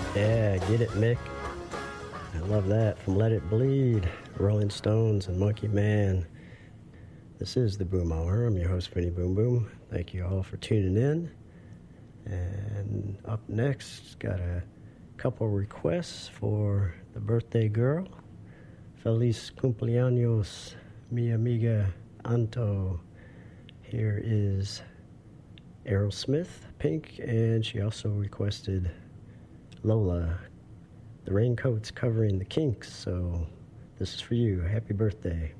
Yeah, get it, Mick. I love that. From Let It Bleed, Rolling Stones, and Monkey Man. This is the Boom Hour. I'm your host, Vinny Boom Boom. Thank you all for tuning in. And up next, got a couple requests for the birthday girl. Feliz cumpleaños, mi amiga Anto. Here is Aerosmith, Pink, and she also requested Lola. The raincoat's covering the Kinks, so this is for you. Happy birthday.